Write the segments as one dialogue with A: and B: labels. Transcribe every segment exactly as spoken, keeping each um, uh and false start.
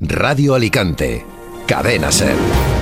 A: Radio Alicante. Cadena SER.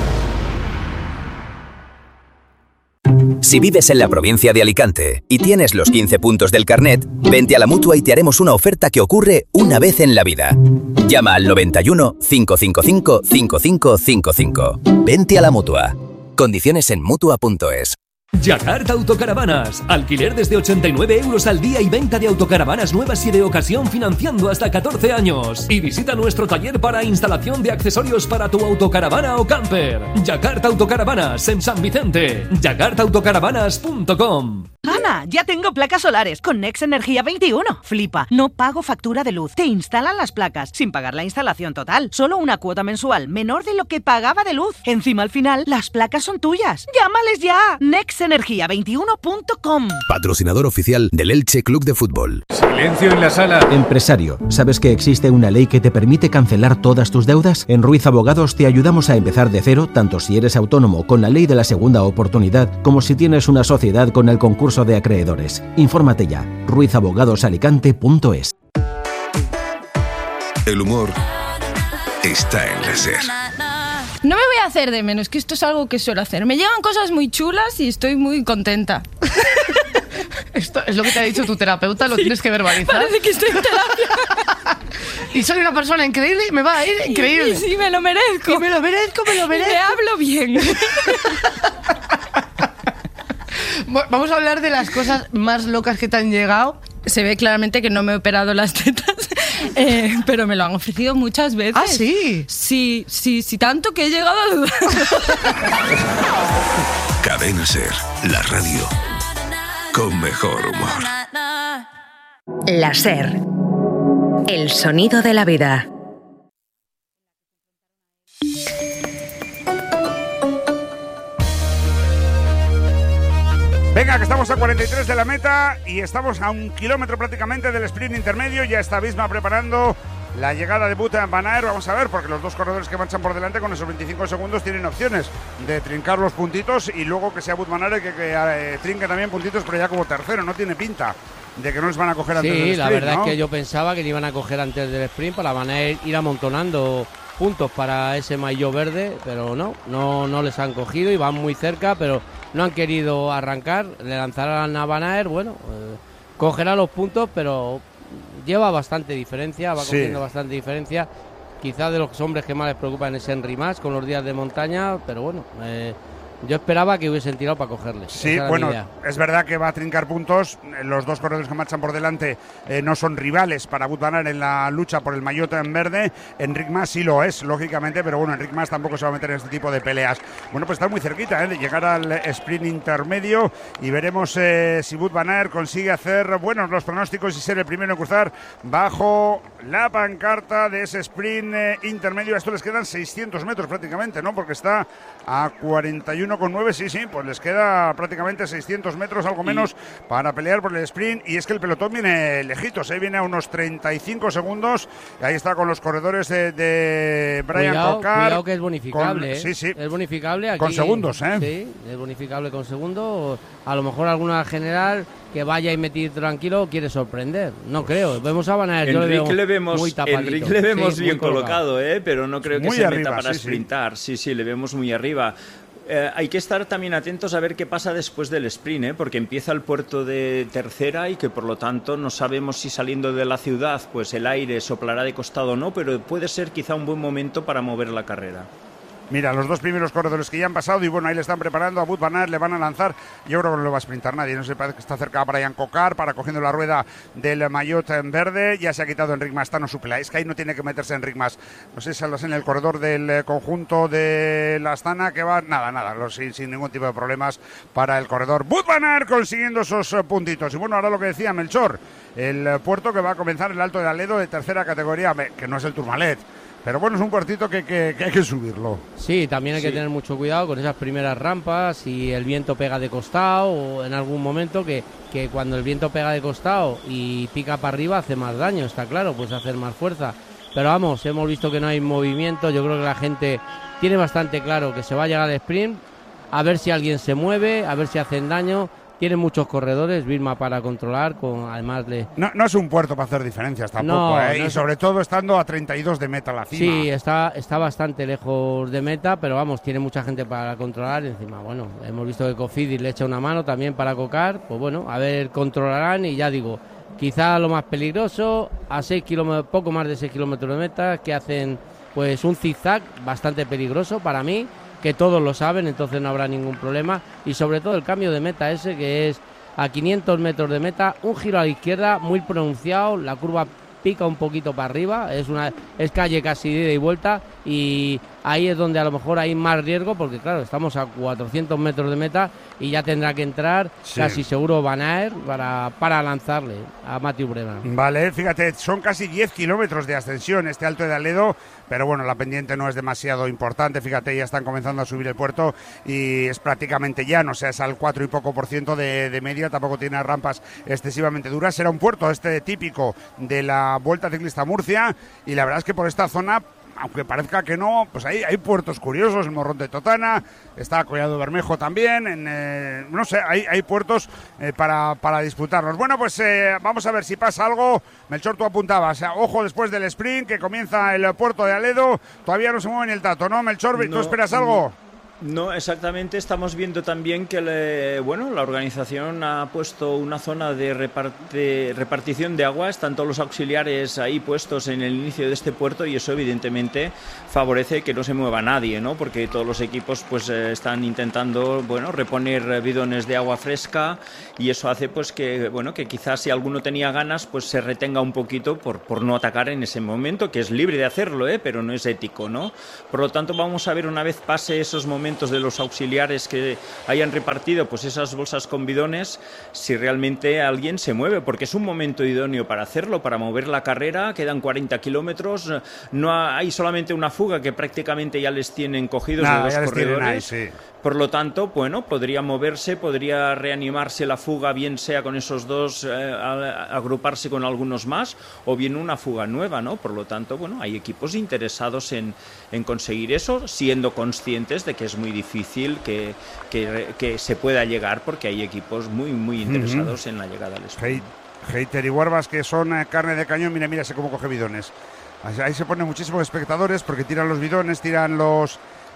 B: Si vives en la provincia de Alicante y tienes los quince puntos del carnet, vente a la Mutua y te haremos una oferta que ocurre una vez en la vida. Llama al noventa y uno, cinco cinco cinco, cinco cinco cinco cinco. Vente a la Mutua. Condiciones en mutua punto es.
C: Yakarta Autocaravanas. Alquiler desde ochenta y nueve euros al día y venta de autocaravanas nuevas y de ocasión financiando hasta catorce años. Y visita nuestro taller para instalación de accesorios para tu autocaravana o camper. Yakarta Autocaravanas en San Vicente. yakarta autocaravanas punto com.
D: Ana, ya tengo placas solares con Nex Energía veintiuno. Flipa, no pago factura de luz. Te instalan las placas sin pagar la instalación total. Solo una cuota mensual menor de lo que pagaba de luz. Encima al final, las placas son tuyas. ¡Llámales ya! nex energía veintiuno punto com.
A: Patrocinador oficial del Elche Club de Fútbol.
E: Silencio en la sala.
F: Empresario, ¿sabes que existe una ley que te permite cancelar todas tus deudas? En Ruiz Abogados te ayudamos a empezar de cero, tanto si eres autónomo con la ley de la segunda oportunidad, como si tienes una sociedad con el concurso de acreedores. Infórmate ya. ruiz abogados alicante punto es.
A: El humor está en la SER.
G: No me voy a hacer de menos, que esto es algo que suelo hacer. Me llegan cosas muy chulas y estoy muy contenta.
H: Esto es lo que te ha dicho tu terapeuta, lo sí, tienes que verbalizar.
G: Parece que estoy en terapia.
H: Y soy una persona increíble y me va a ir increíble.
G: Sí, sí, me lo merezco.
H: Y me lo merezco, me lo merezco.
G: Y me hablo bien.
H: Vamos a hablar de las cosas más locas que te han llegado.
G: Se ve claramente que no me he operado las tetas, eh, pero me lo han ofrecido muchas veces.
H: ¿Ah, sí?
G: Sí, sí, sí, tanto que he llegado a dudar.
A: Cadena SER, la radio con mejor humor.
I: La SER, el sonido de la vida.
E: Venga, que estamos a cuarenta y tres de la meta y estamos a un kilómetro prácticamente del sprint intermedio. Ya está Visma preparando la llegada de Wout van Aert. Vamos a ver, porque los dos corredores que marchan por delante con esos veinticinco segundos tienen opciones de trincar los puntitos y luego que sea Wout van Aert que, que eh, trinque también puntitos, pero ya como tercero. No tiene pinta de que no les van a coger antes
J: sí,
E: del sprint.
J: Sí, la verdad
E: ¿no?
J: es que yo pensaba que le iban a coger antes del sprint para Van Aert ir amontonando puntos para ese maillot verde, pero no, no, no les han cogido y van muy cerca, pero no han querido arrancar. Le lanzarán a Van Aert, bueno, eh, cogerá los puntos, pero lleva bastante diferencia, va cogiendo sí. bastante diferencia. Quizás de los hombres que más les preocupan es Henry Mas con los días de montaña, pero bueno, eh, yo esperaba que hubiesen tirado para cogerle.
E: Sí, bueno, es verdad que va a trincar puntos. Los dos corredores que marchan por delante eh, no son rivales para Wout van Aert en la lucha por el maillot en verde. Enric Mas sí lo es, lógicamente, pero bueno, Enric Mas tampoco se va a meter en este tipo de peleas. Bueno, pues está muy cerquita ¿eh? de llegar al sprint intermedio y veremos eh, si Wout van Aert consigue hacer buenos los pronósticos y ser el primero en cruzar bajo la pancarta de ese sprint eh, intermedio. A esto les quedan seiscientos metros prácticamente, ¿no? Porque está a cuarenta y uno coma nueve, sí, sí, pues les queda prácticamente seiscientos metros, algo menos, y para pelear por el sprint. Y es que el pelotón viene lejitos, ¿eh? Viene a unos treinta y cinco segundos. Y ahí está con los corredores de, de Brian
J: cuidado,
E: Cocar.
J: Cuidado que es bonificable,
E: con,
J: ¿eh?
E: Sí, sí.
J: Es bonificable. Aquí,
E: con segundos, ¿eh?
J: Sí, es bonificable con segundos. A lo mejor alguna general que vaya y metir tranquilo quiere sorprender. No creo. Vemos a Van Aert, yo le, veo
K: le vemos
J: muy tapadito.
K: Enrique le vemos
J: sí,
K: bien colocado, ¿eh? Pero no creo que
E: muy
K: se
E: arriba,
K: meta para
E: sí,
K: sprintar. Sí, sí, le vemos muy arriba. Eh, hay que estar también atentos a ver qué pasa después del sprint, ¿eh? Porque empieza el puerto de tercera y que por lo tanto no sabemos si saliendo de la ciudad pues el aire soplará de costado o no, pero puede ser quizá un buen momento para mover la carrera.
E: Mira, los dos primeros corredores que ya han pasado y bueno, ahí le están preparando a Wout van Aert, le van a lanzar. Yo creo que no lo va a sprintar nadie, no sé, parece que está cerca Brian Cocar para cogiendo la rueda del maillot en verde. Ya se ha quitado Enric Mas, está no supla. Es que ahí no tiene que meterse Enric Mas. No sé si andas en el corredor del conjunto de la Astana que va, nada, nada, sin, sin ningún tipo de problemas para el corredor. Wout van Aert consiguiendo esos puntitos. Y bueno, ahora lo que decía Melchor, el puerto que va a comenzar el Alto de Aledo de tercera categoría, que no es el Tourmalet. Pero bueno, es un puertito que, que, que hay que subirlo.
J: Sí, también hay
E: sí.
J: que tener mucho cuidado con esas primeras rampas, si el viento pega de costado o en algún momento que, que cuando el viento pega de costado y pica para arriba hace más daño, está claro, pues hacer más fuerza. Pero vamos, hemos visto que no hay movimiento, yo creo que la gente tiene bastante claro que se va a llegar al sprint, a ver si alguien se mueve, a ver si hacen daño. tiene muchos corredores, Vilma para controlar, con además le...
E: No, no es un puerto para hacer diferencias tampoco,
J: no,
E: ¿eh?
J: no
E: y
J: es...
E: sobre todo estando a treinta y dos de meta la cima.
J: Sí, está, está bastante lejos de meta, pero vamos, tiene mucha gente para controlar. Encima, bueno, hemos visto que Cofidis le echa una mano también para cocar, pues bueno, a ver, controlarán y ya digo, quizá lo más peligroso, a seis kilómetros, poco más de seis kilómetros de meta, que hacen pues un zigzag bastante peligroso para mí, que todos lo saben, entonces no habrá ningún problema, y sobre todo el cambio de meta ese, que es a quinientos metros de meta, un giro a la izquierda muy pronunciado, la curva pica un poquito para arriba, es una es calle casi de ida y vuelta, y ahí es donde a lo mejor hay más riesgo, porque claro, estamos a cuatrocientos metros de meta y ya tendrá que entrar sí. casi seguro Van Aert para, para lanzarle a Mathieu Breman.
E: Vale, fíjate, son casi diez kilómetros de ascensión este Alto de Aledo, pero bueno, la pendiente no es demasiado importante, fíjate, ya están comenzando a subir el puerto y es prácticamente llano, o sea, es al cuatro y poco por ciento de, de media, tampoco tiene rampas excesivamente duras, será un puerto este típico de la Vuelta Ciclista Murcia, y la verdad es que por esta zona, aunque parezca que no, pues hay, hay puertos curiosos, el Morrón de Totana, está Collado Bermejo también, en, eh, no sé, hay, hay puertos eh, para, para disputarlos. Bueno, pues eh, vamos a ver si pasa algo. Melchor, tú apuntabas, o sea, ojo después del sprint, que comienza el puerto de Aledo, todavía no se mueve ni el tato, ¿no, Melchor? ¿Tú
K: no,
E: esperas algo?
K: No. No, exactamente. Estamos viendo también que le, bueno, la organización ha puesto una zona de reparte, repartición de agua. Están todos los auxiliares ahí puestos en el inicio de este puerto y eso evidentemente favorece que no se mueva nadie, ¿no? Porque todos los equipos pues eh, están intentando, bueno, reponer bidones de agua fresca y eso hace pues que, bueno, que quizás si alguno tenía ganas pues se retenga un poquito por, por no atacar en ese momento, que es libre de hacerlo, ¿eh? Pero no es ético, ¿no? Por lo tanto vamos a ver una vez pase esos momentos de los auxiliares que hayan repartido pues esas bolsas con bidones, si realmente alguien se mueve, porque es un momento idóneo para hacerlo, para mover la carrera. Quedan cuarenta kilómetros, no hay solamente una fuga que prácticamente ya les tienen cogidos
E: Nada,
K: de los corredores.
E: Ahí, sí.
K: Por lo tanto, bueno, podría moverse, podría reanimarse la fuga, bien sea con esos dos, eh, agruparse con algunos más, o bien una fuga nueva, ¿no? Por lo tanto, bueno, hay equipos interesados en, en conseguir eso, siendo conscientes de que es muy difícil que, que, que se pueda llegar, porque hay equipos muy, muy interesados uh-huh. en la llegada al sprint.
E: Heiter y Huervas, que son eh, carne de cañón, mira, mira, sé cómo coge bidones. Ahí se ponen muchísimos espectadores porque tiran los bidones, tiran los...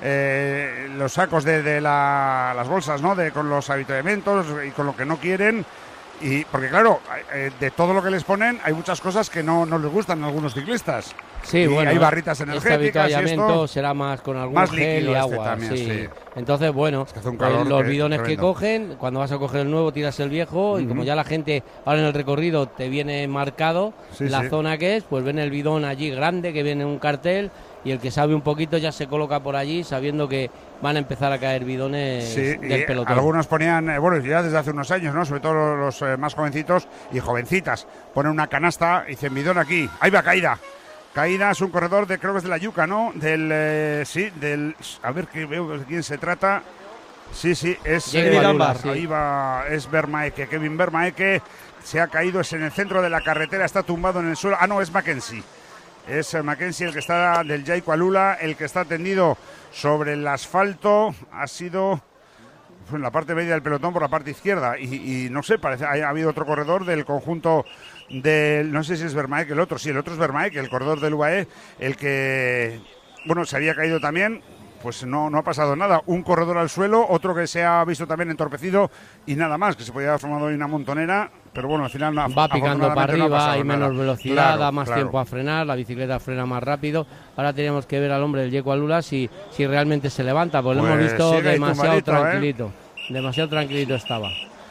E: Eh, los sacos de, de la, las bolsas, ¿no? De, con los avituallamientos y con lo que no quieren, y porque claro, eh, de todo lo que les ponen hay muchas cosas que no, no les gustan a algunos ciclistas.
J: Sí,
E: y
J: bueno,
E: hay barritas energéticas.
J: Este avituallamiento será más con algún
E: más
J: gel y agua.
E: Este también,
J: sí.
E: Sí.
J: Entonces, bueno,
E: es que
J: pues los
E: que,
J: bidones
E: tremendo.
J: que cogen, cuando vas a coger el nuevo tiras el viejo, uh-huh. y como ya la gente ahora en el recorrido te viene marcado
E: sí,
J: la
E: sí.
J: zona que es, pues ven el bidón allí grande que viene en un cartel, y el que sabe un poquito ya se coloca por allí sabiendo que van a empezar a caer bidones
E: sí,
J: del
E: y
J: pelotón.
E: Algunos ponían, eh, bueno, ya desde hace unos años, ¿no? Sobre todo los, los eh, más jovencitos y jovencitas, ponen una canasta y dicen bidón aquí, ahí va Caída. Caída es un corredor de, creo que es de la Yuca, ¿no? Del, eh, sí, del, a ver que veo de quién se trata. Sí, sí, es
J: eh,
E: Lambar,
J: sí.
E: Ahí va, es Vermaeke, Kevin Vermaeke, se ha caído, es en el centro de la carretera, está tumbado en el suelo. Ah, no, es Mackenzie. Es Mackenzie el que está del Jaico Alula, el que está tendido sobre el asfalto. Ha sido en la parte media del pelotón por la parte izquierda. Y, y no sé, parece ha, ha habido otro corredor del conjunto del. No sé si es Vermaeke el otro. Sí, el otro es Vermaeke, el corredor del U A E, el que, bueno, se había caído también. Pues no, no ha pasado nada. Un corredor al suelo, otro que se ha visto también entorpecido y nada más, que se podía haber formado hoy una montonera, pero bueno, al final no,
J: va picando para arriba,
E: no
J: hay menos
E: nada.
J: velocidad,
E: Claro,
J: da más
E: claro.
J: tiempo a frenar, la bicicleta frena más rápido. Ahora teníamos que ver al hombre del Jaico Alula si, si realmente se levanta, porque
E: pues
J: lo hemos visto demasiado tranquilito,
E: ¿eh?
J: demasiado tranquilito estaba.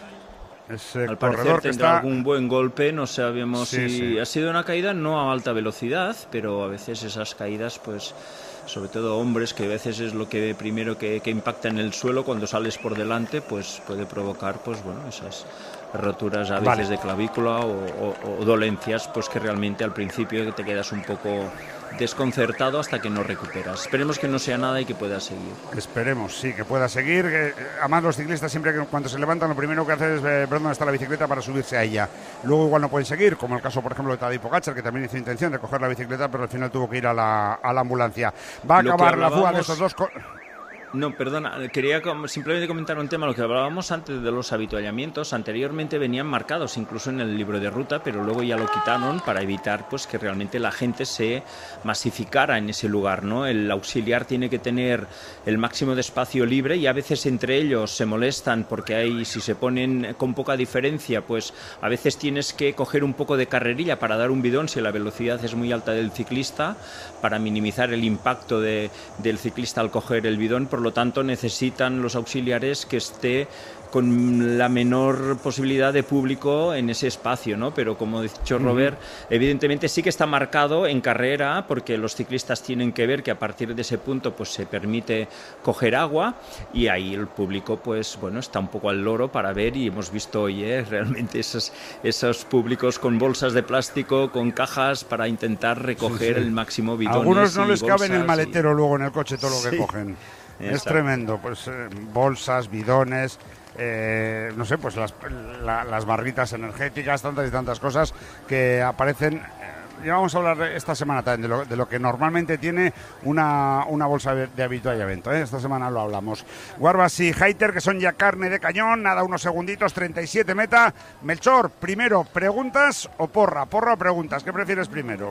E: Ese
K: Al parecer
E: corredor
K: tendrá
E: que está...
K: algún buen golpe, no sabemos
E: sí,
K: si
E: sí.
K: ha sido una caída no a alta velocidad, pero a veces esas caídas, pues sobre todo hombres, que a veces es lo que primero que, que impacta en el suelo cuando sales por delante, pues puede provocar pues bueno esas roturas a veces
E: vale.
K: de clavícula o, o, o dolencias, pues que realmente al principio te quedas un poco desconcertado hasta que no recuperas. Esperemos que no sea nada y que pueda seguir.
E: Esperemos, sí, que pueda seguir. Que, además, los ciclistas siempre que cuando se levantan lo primero que hacen es ver dónde está la bicicleta para subirse a ella. Luego igual no pueden seguir, como el caso, por ejemplo, de Tadej Pogačar, que también hizo intención de coger la bicicleta, pero al final tuvo que ir a la, a la ambulancia. Va a
K: Lo
E: acabar
K: que
E: la fuga de
K: hablábamos...
E: esos dos... Co-
K: No, perdona, quería simplemente comentar un tema, lo que hablábamos antes de los habituallamientos. Anteriormente venían marcados incluso en el libro de ruta, pero luego ya lo quitaron para evitar pues que realmente la gente se masificara en ese lugar, ¿no? El auxiliar tiene que tener el máximo de espacio libre y a veces entre ellos se molestan porque hay, si se ponen con poca diferencia, pues a veces tienes que coger un poco de carrerilla para dar un bidón si la velocidad es muy alta del ciclista, para minimizar el impacto de, del ciclista al coger el bidón. Por lo tanto, necesitan los auxiliares que esté con la menor posibilidad de público en ese espacio, ¿no? Pero como ha dicho Robert, uh-huh. evidentemente sí que está marcado en carrera, porque los ciclistas tienen que ver que a partir de ese punto pues se permite coger agua, y ahí el público pues bueno está un poco al loro para ver, y hemos visto hoy ¿eh? realmente esos, esos públicos con bolsas de plástico, con cajas para intentar recoger sí, sí. el máximo bidones.
E: Algunos no les
K: bolsas
E: cabe en el maletero
K: y...
E: luego en el coche todo lo que
K: sí.
E: cogen.
K: Exacto.
E: Es tremendo, pues eh, bolsas, bidones, eh, no sé, pues las, la, las barritas energéticas, tantas y tantas cosas que aparecen. Eh, ya vamos a hablar esta semana también de lo, de lo que normalmente tiene una, una bolsa de, de habituallamiento, ¿eh? Esta semana lo hablamos. Guarbas y Hater, que son ya carne de cañón, nada, unos segunditos, treinta y siete meta. Melchor, primero, ¿preguntas o porra? ¿Porra o preguntas? ¿Qué prefieres primero?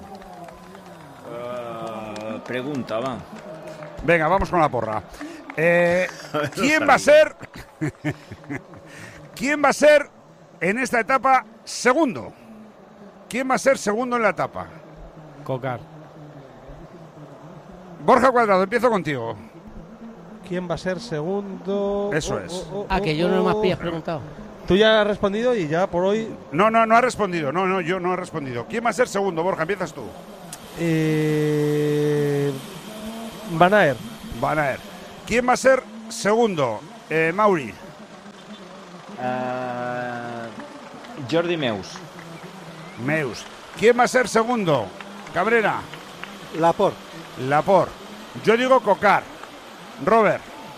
K: Uh, pregunta, va.
E: Venga, vamos con la porra. Eh, ¿Quién va a ser? ¿Quién va a ser en esta etapa segundo? ¿Quién va a ser segundo en la etapa?
L: Cocar.
E: Borja Cuadrado, empiezo contigo.
L: ¿Quién va a ser segundo?
E: Eso
L: oh,
E: es.
L: Oh, oh,
J: ah, que yo no me has pillado preguntado.
L: Tú ya has respondido y ya por hoy...
E: No, no, no ha respondido. No, no, yo no he respondido. ¿Quién va a ser segundo, Borja? Empiezas tú.
L: Eh... Van Aert.
E: Van Aert. ¿Quién va a ser segundo? Eh, Mauri.
K: Uh, Jordi Meus.
E: Meus. ¿Quién va a ser segundo? Cabrera.
L: Laporte.
E: Laporte. Yo digo Cocar. Robert.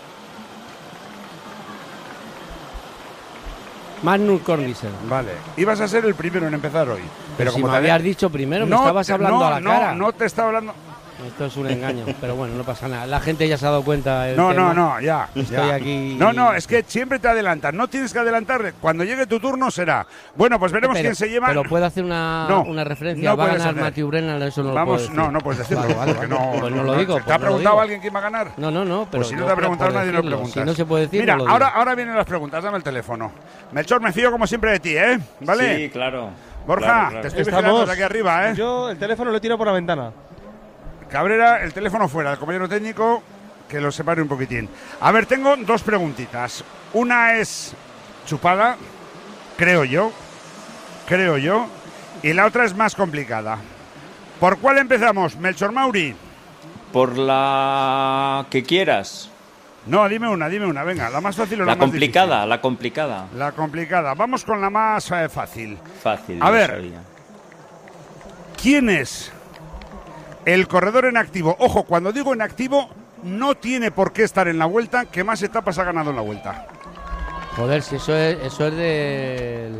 J: Magnus Cornisen.
E: Vale. Ibas a ser el primero en empezar hoy. Pero,
J: pero
E: como
J: si me
E: te
J: habías dicho primero,
E: no,
J: me estabas hablando
E: no,
J: a la
E: no,
J: cara.
E: No, no te estaba hablando...
J: Esto es un engaño, pero bueno, no pasa nada. La gente ya se ha dado cuenta del
E: No,
J: tema.
E: no, no, ya.
J: Estoy
E: ya.
J: aquí.
E: No, no, es que siempre te adelantas. No tienes que adelantar. Cuando llegue tu turno será. Bueno, pues veremos
J: pero,
E: quién se lleva.
J: Pero puedo hacer una,
E: no,
J: una referencia.
E: No
J: va a
E: puedes
J: ganar
E: hacer.
J: Matthew Brennan, eso no
E: Vamos,
J: lo puedo decir.
E: no, no puedes decirlo.
J: Vale, vale,
E: porque
J: vale.
E: no,
J: pues
E: no,
J: no lo digo.
E: ¿Te
J: pues
E: ha
J: no
E: preguntado
J: digo.
E: alguien quién va a ganar?
J: No, no, no. Pero
E: pues si no
J: yo
E: te ha preguntado
J: por
E: nadie, no
J: decirlo.
E: preguntas.
J: Si no se puede decir,
E: Mira,
J: no lo
E: ahora,
J: digo.
E: ahora vienen las preguntas. Dame el teléfono. Melchor, me fío como siempre de ti, ¿eh? ¿Vale?
K: Sí, claro.
E: Borja,
K: claro, claro.
E: te estoy vigilando desde aquí arriba, ¿eh?
L: Yo el teléfono lo tiro por la ventana.
E: Cabrera, el teléfono fuera, el compañero técnico, que lo separe un poquitín. A ver, tengo dos preguntitas. Una es chupada, creo yo, creo yo, y la otra es más complicada. ¿Por cuál empezamos, Melchor Mauri?
K: Por la que quieras.
E: No, dime una, dime una, venga, la más fácil o la,
K: la
E: más
K: complicada,
E: difícil.
K: La complicada.
E: La complicada. Vamos con la más eh, fácil.
K: Fácil.
E: A ver,
K: sabía.
E: ¿Quién es el corredor en activo? Ojo, cuando digo en activo, no tiene por qué estar en la Vuelta, que más etapas ha ganado en la Vuelta.
J: Joder, si eso es, eso es del...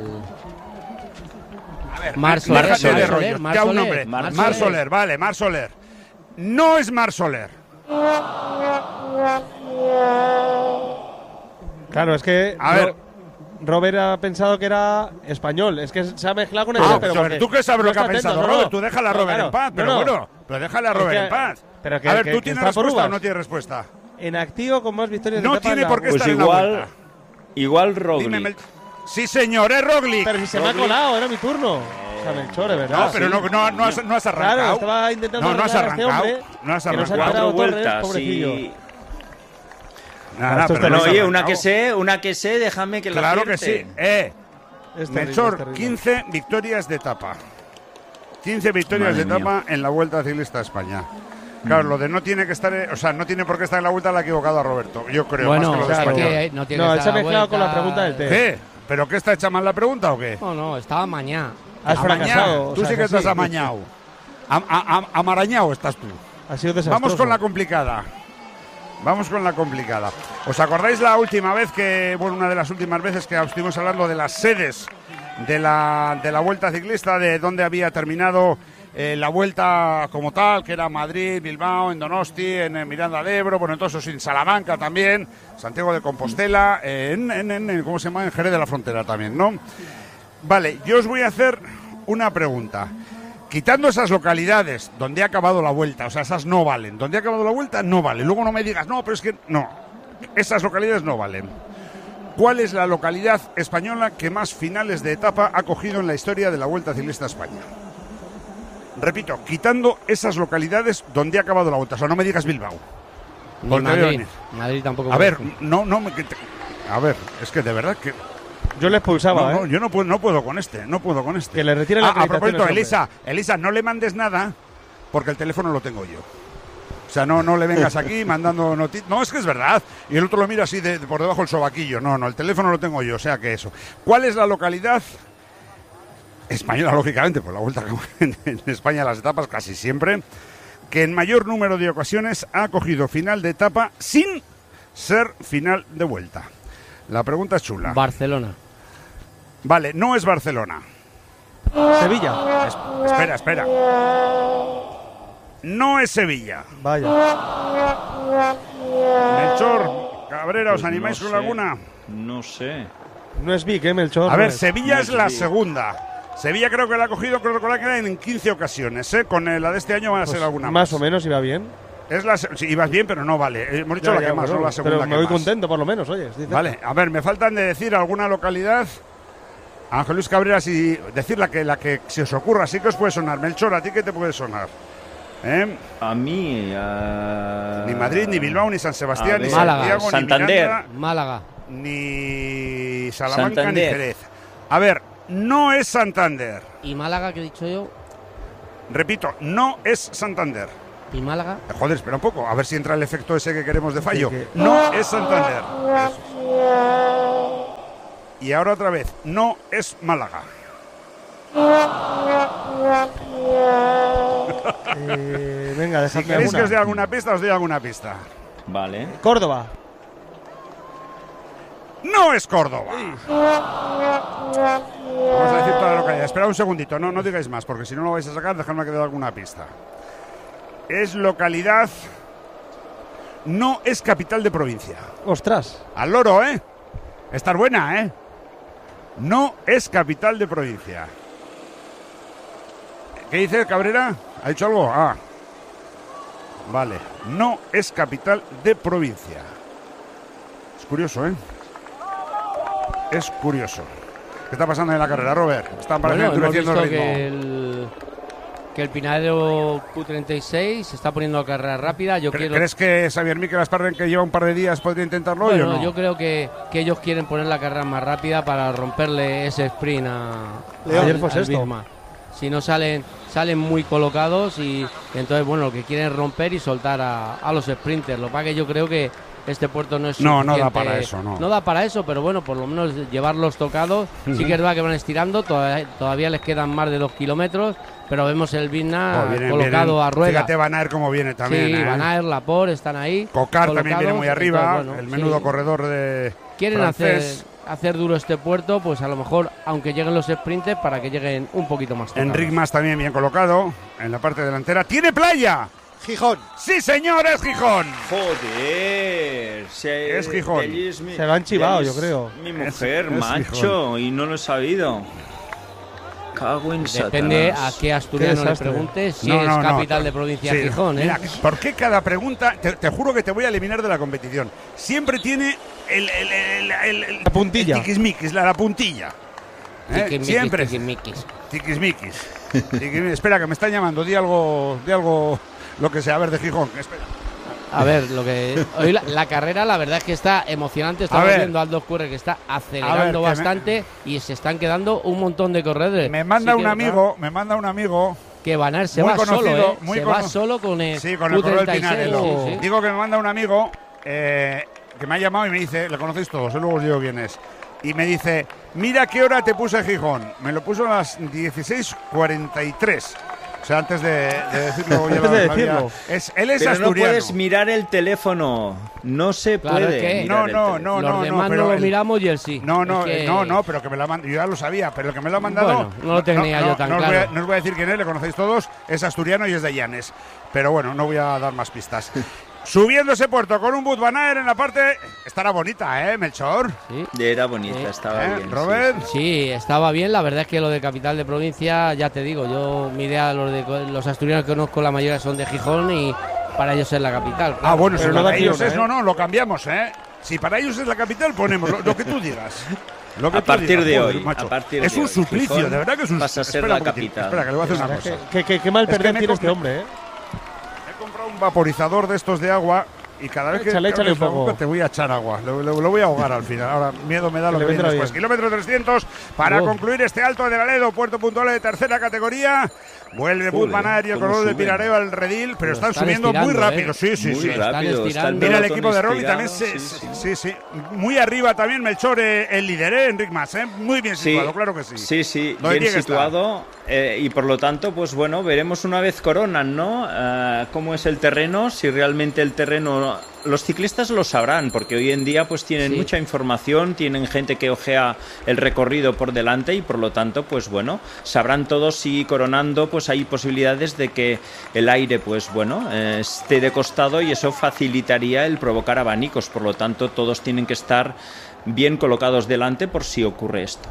E: A ver,
J: Mar Soler,
E: Mar Soler,
J: Mar
E: rollo,
J: Soler, Mar
E: ya un
J: Soler,
E: nombre.
J: Mar
E: Mar,
J: Soler.
E: Soler, vale, Mar Soler. No es Mar Soler.
L: Claro, es que...
E: A ver...
L: Robert ha pensado que era español. Es que se ha mezclado con el...
E: Ah,
L: pero
E: pero ¿tú qué sabes
L: no
E: lo que ha
L: está
E: pensado
L: atento, no,
E: Robert? Tú déjala a
L: no,
E: Robert
L: claro,
E: en paz. Pero
L: no, no.
E: bueno, pero déjala a Robert
L: Es que-
E: en paz.
L: pero que-
E: a ver,
L: que-
E: ¿tú
L: que
E: tienes
L: está por
E: respuesta o
L: uvas.
E: no tienes respuesta?
L: En activo con más victorias de
E: No
L: etapa en
E: tiene
L: la-
E: por qué
K: Pues
E: estar en la
K: igual,
E: Vuelta.
K: igual Roglic.
E: Dime, Mel- Sí, señor, es Roglic.
L: Pero si se me ha
K: Roglic.
L: colado, era mi turno. O sea, Melchor, de verdad.
E: No, pero no, no, no, has, no has arrancado.
L: Claro, estaba intentando
E: No, no has
L: arreglar a este
E: arrancado.
L: hombre,
E: No has
L: que nos ha
E: arrancado.
L: enterado
K: Cuatro
L: Torres,
K: vueltas
L: pobrecillo.
K: y...
E: Nada,
L: Esto es
E: pero
K: No,
E: no has
K: oye,
E: arrancado.
K: una que sé, una que sé, déjame que la
E: Claro que
K: acierte.
E: sí. Eh,
L: Es terrible, es
E: Melchor,
L: terrible.
E: quince victorias de etapa. quince victorias
K: Madre
E: de etapa en la Vuelta Ciclista a España. Claro, lo de no tiene que estar, eh, o sea, no tiene por qué estar en la Vuelta la ha equivocado a Roberto. Yo creo,
J: Bueno,
E: más que lo de
J: o sea,
E: español.
J: que no tiene
L: No,
J: que
L: él se ha
J: dar la
L: mezclado con la
J: vuelta.
L: pregunta del té.
E: ¿Qué? ¿Pero qué está hecha mal la pregunta o qué?
J: No, no, estaba mañana.
L: Has
E: Amañado.
L: fracasado. o
E: Tú
L: sea,
E: sí que
L: que
E: estás
L: sí.
E: amañado. Am- a- am- amarañado estás tú.
L: Ha sido desastroso.
E: Vamos con la complicada. Vamos con la complicada. ¿Os acordáis la última vez que, bueno, una de las últimas veces que estuvimos hablando de las sedes de la, de la Vuelta Ciclista, de dónde había terminado eh, la vuelta como tal, que era Madrid, Bilbao, en Donosti, en, en Miranda de Ebro, bueno, entonces en Salamanca también, Santiago de Compostela, eh, en, en, en, ¿cómo se llama? En Jerez de la Frontera también, ¿no? Vale, yo os voy a hacer una pregunta. Quitando esas localidades donde ha acabado la vuelta, o sea, esas no valen. Donde ha acabado la vuelta, no vale. Luego no me digas, no, pero es que no. Esas localidades no valen. ¿Cuál es la localidad española que más finales de etapa ha cogido en la historia de la Vuelta Ciclista a España? Repito, quitando esas localidades donde ha acabado la vuelta. O sea, no me digas Bilbao.
J: Ni Madrid. Madrid tampoco.
E: A ver, no, no, me, a ver, es que de verdad que...
L: Yo le expulsaba,
E: no,
L: ¿eh?
E: No, yo no puedo, no puedo con este, no puedo con este.
L: Que le retire la
E: ah, a propósito,
L: acreditación,
E: Elisa, Elisa, no le mandes nada porque el teléfono lo tengo yo. O sea, no, no le vengas aquí mandando noticias. No, es que es verdad. Y el otro lo mira así de, de por debajo del sobaquillo. No, no, el teléfono lo tengo yo, o sea que eso. ¿Cuál es la localidad española, lógicamente? Pues la vuelta en, en España, las etapas casi siempre, que en mayor número de ocasiones ha cogido final de etapa sin ser final de vuelta. La pregunta es chula.
J: Barcelona.
E: Vale, no es Barcelona.
L: Sevilla.
E: Es, espera, espera. No es Sevilla.
L: Vaya.
E: Melchor, Cabrera, ¿os
K: Pues
E: animáis
K: no
E: con
K: sé.
E: alguna?
K: No sé.
L: No es Vic, ¿eh, Melchor?
E: A ver,
L: No es.
E: Sevilla
K: No
E: es
K: es
E: la
K: Vic.
E: segunda. Sevilla creo que la ha cogido, creo recordar que era en quince ocasiones, ¿eh? Con la de este año van a
L: Pues
E: ser alguna
L: más
E: más.
L: o menos iba bien.
E: Es la, se- sí, ibas bien, pero no vale. Hemos dicho
L: Ya,
E: la
L: ya,
E: que más,
L: bueno,
E: no la segunda
L: pero me
E: que
L: voy
E: más.
L: contento, por lo menos, oye. dice-
E: Vale, a ver, me faltan de decir alguna localidad. Ángel Luis Cabrera, si decir la que, la que se os ocurra, sí que os puede sonar. Melchor, ¿a ti qué te puede sonar? ¿Eh?
K: A mí... ah,
E: Ni Madrid, ni Bilbao, ni San Sebastián,
K: a
E: ni
K: ver,
J: Málaga,
E: Santiago,
K: Santander.
E: ni Miranda,
J: Málaga.
E: ni Salamanca,
K: Santander.
E: ni Jerez. A ver, no es Santander.
J: ¿Y Málaga, que he dicho yo?
E: Repito, no es Santander.
J: ¿Y Málaga?
E: Eh, Joder, espera un poco, a ver si entra el efecto ese que queremos de fallo.
L: Sí, que-
E: No es Santander. Y ahora otra vez, no es Málaga.
L: Eh, venga,
E: Si
L: dejadme
E: queréis que os dé
L: alguna.
E: alguna pista, os doy alguna pista.
K: Vale.
L: Córdoba.
E: No es Córdoba. Vamos a decir toda la localidad. Espera un segundito, no, no digáis más, porque si no lo vais a sacar, dejadme que dé alguna pista. Es localidad... No es capital de provincia.
L: Ostras.
E: Al loro, ¿eh? Estar buena, ¿eh? No es capital de provincia. ¿Qué dice Cabrera? ¿Ha dicho algo? Ah. Vale. No es capital de provincia. Es curioso, ¿eh? Es curioso. ¿Qué está pasando en la carrera, Robert? Están
J: Bueno,
E: pareciendo
J: hemos
E: endureciendo
J: visto
E: el ritmo.
J: que el, que el Pinadero Q treinta y seis se está poniendo a carrera rápida. Yo
E: ¿Cre-
J: quiero,
E: ¿Crees que Xavier Miquel Asparren, que lleva un par de días, podría intentarlo hoy
J: bueno,
E: o no?
J: yo creo que, que ellos quieren poner la carrera más rápida para romperle ese sprint a,
L: León,
J: al-
L: ayer fue
J: al
L: sexto.
J: Bismarck. Si no salen salen muy colocados y entonces, bueno, lo que quieren es romper y soltar a, a los sprinters. Lo que pasa que yo creo que este puerto no es
E: No, no da
J: suficiente-
E: para eso, no.
J: No da para eso, pero bueno, por lo menos llevarlos tocados.
E: Ujú.
J: Sí que es verdad que van estirando, todavía, todavía les quedan más de dos kilómetros, pero vemos el Bismarck
E: Oh, vienen,
J: colocado
E: vienen.
J: a rueda.
E: Fíjate Van Aert cómo viene también.
J: Sí,
E: ¿eh?
J: Van Aert, Laporte están ahí.
E: Cocar también viene
J: colocados,
E: muy arriba.
J: entonces, bueno,
E: el menudo
J: sí.
E: corredor de
J: Quieren
E: francés.
J: hacer, hacer duro este puerto, pues a lo mejor, aunque lleguen los sprinters, para que lleguen un poquito más tocados.
E: Enric Mas también bien colocado en la parte delantera. ¡Tiene playa!
M: Gijón.
E: ¡Sí, señor, es Gijón!
K: Joder. Se,
E: Es Gijón.
K: de allí es mi-
L: Se lo han chivado,
K: de allí
L: yo
K: es
L: creo.
K: Mi
E: Es-
K: mujer,
E: es
K: macho,
E: Gijón.
K: y no lo he sabido. Cago en
J: Depende a
K: Satanás.
J: qué asturiano le
L: desastre.
J: preguntes si
E: No,
J: es
E: no, no.
J: capital de provincia
E: Sí,
J: Gijón, ¿eh?
E: Mira, ¿por qué cada pregunta? Te, te juro que te voy a eliminar de la competición. Siempre tiene el, el, el, el- el-
L: La puntilla.
E: el tiquismiquis, la, la puntilla. ¿Eh?
J: Tiquismiquis,
E: Siempre.
J: tiquismiquis.
E: Tiquismiquis. Tiquismiquis. Espera, que me están llamando. Di algo, di algo, lo que sea. A ver, de Gijón. Espera.
J: A ver, lo que hoy la, la carrera la verdad es que está emocionante. Estamos
E: ver.
J: viendo a Aldo Curre que está
E: A
J: acelerando
E: ver, que me-
J: bastante y se están quedando un montón de corredores.
E: Me manda
J: Sí
E: un
J: que-
E: amigo, me manda un amigo.
J: que Van Aert se
E: muy
J: va
E: conocido,
J: solo, ¿eh?
E: muy
J: se
E: cono-
J: va solo con el,
E: Sí, con el corredor
J: Q treinta y seis.
E: Pinarello.
J: Sí, sí.
E: Digo que me manda un amigo eh, que me ha llamado y me dice, le conocéis todos, eh, luego os digo quién es. Y me dice, mira qué hora te puse Gijón. Me lo puso a las dieciséis cuarenta y tres. O sea, antes de, de decirlo, ya
L: Antes
E: lo
L: de
E: había-
L: decirlo.
E: Es, él es
K: Pero
E: asturiano.
K: no puedes mirar el teléfono. No se
J: Claro,
K: puede.
J: es que-
K: mirar
E: No,
K: el
E: no,
K: teléfono.
E: no,
J: Los
E: no,
J: demás
E: no,
J: no
E: pero
J: lo
E: el-
J: miramos y él sí.
E: No, no,
J: Es que-
E: eh, no, no, pero que me lo ha mandado. Yo ya lo sabía, pero el que me lo ha mandado.
J: Bueno, no lo tenía
E: no,
J: yo tan
E: no os voy a-
J: claro.
E: no os voy a decir quién es, le conocéis todos. Es asturiano y es de Llanes. Pero bueno, no voy a dar más pistas. Subiendo ese puerto con un Wout van Aert en la parte. Estará bonita, ¿eh, Melchor?
J: Sí.
K: Era bonita,
J: Sí.
K: estaba
E: ¿Eh,
K: bien.
E: Robert?
K: sí,
J: Sí, estaba bien. La verdad es que lo de capital de provincia, ya te digo, yo mi idea, los, de, los asturianos que conozco, la mayoría son de Gijón y para ellos es la capital.
E: Ah,
J: claro.
E: bueno,
L: Pero
E: si
L: no
E: para
L: da
E: ellos
L: Girona,
E: es.
L: ¿eh?
E: No, no, lo cambiamos, ¿eh? Si para ellos es la capital, ponemos lo, lo que tú digas. Lo que
K: A
E: tú
K: partir
E: digas,
K: de
E: joder,
K: hoy,
E: macho.
K: a partir
E: es
K: de
E: un
K: hoy,
E: suplicio,
K: Gijón
E: de verdad que es un
K: pasa a ser
E: espera
K: la
E: un poquitín,
K: capital.
E: Espera, que le voy a hacer una
L: Es que-
E: cosa.
L: que- que- Qué mal
E: Es que
L: perder
E: me
L: tiene
E: he
L: este
E: compre-
L: hombre, ¿eh?
E: He comprado un vaporizador de estos de agua y cada vez que
L: Échale,
E: que
L: échale
E: abres la
L: un poco.
E: boca te voy a echar agua. Lo, lo- lo voy a ahogar al final. Ahora miedo me da lo
L: Que
E: que
L: le
E: viene
L: vendrá
E: después.
L: bien.
E: Kilómetro trescientos para
L: Uf.
E: concluir este Alto de Laledo, puerto puntual de tercera categoría. Vuelve
K: Joder,
E: Wout van Aert y el
K: cómo
E: corredor de
K: suben.
E: Pirareo al redil, pero
J: Lo
E: están,
J: están
E: subiendo muy
J: estirando,
E: rápido.
J: ¿eh?
E: Sí, sí,
K: Muy
E: sí.
J: Están
K: rápido. Está el
J: estirando.
E: Mira el
K: pelotón
E: equipo de Roglic
K: estirado,
E: también, se-
K: sí,
E: sí,
K: sí.
E: sí, Muy arriba también Melchor, eh, el líder, ¿eh? Enric Mas, ¿eh? Muy bien
K: Sí,
E: situado, claro que sí.
K: Sí, sí,
E: Donde
K: bien
E: tiene que
K: situado eh, y por lo tanto, pues bueno, veremos una vez coronan, ¿no? Eh, cómo es el terreno, si realmente el terreno, los ciclistas lo sabrán, porque hoy en día pues tienen
J: Sí.
K: mucha información, tienen gente que ojea el recorrido por delante y por lo tanto, pues bueno, sabrán todos si coronando, pues hay posibilidades de que el aire, pues bueno, eh, esté de costado y eso facilitaría el provocar abanicos, por lo tanto, todos tienen que estar bien colocados delante por si ocurre esto.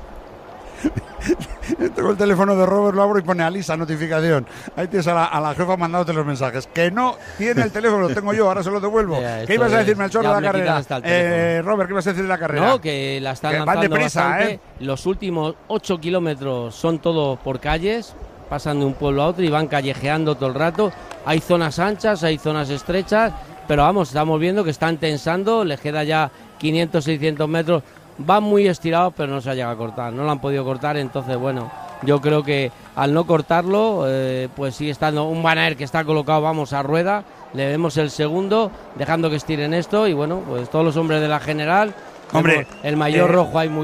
E: Tengo el teléfono de Robert, lo abro y pone Alisa, notificación. Ahí tienes a la, a la jefa mandándote los mensajes. Que no tiene el teléfono, lo tengo yo, ahora se lo devuelvo.
J: Ya, esto
E: ¿Qué ibas a
J: es-
E: decir, Melchor, de
J: ya
E: la
J: me
E: carrera?
J: quitan hasta el
E: Eh,
J: teléfono.
E: Robert, ¿qué ibas a decir de la carrera?
J: No, que la están
E: Que van
J: lanzando
E: deprisa,
J: bastante.
E: ¿eh?
J: Los últimos ocho kilómetros son todos por calles, pasan de un pueblo a otro y van callejeando todo el rato. Hay zonas anchas, hay zonas estrechas, pero vamos, estamos viendo que están tensando, les queda ya quinientos, seiscientos metros. Van muy estirados, pero no se ha llegado a cortar, no lo han podido cortar, entonces bueno, yo creo que al no cortarlo, eh, pues sigue estando un Van Aert que está colocado, vamos, a rueda, le vemos el segundo, dejando que estiren esto y bueno, pues todos los hombres de la general,
E: Hombre,
J: vemos el mayor
E: eh,
J: rojo ahí muy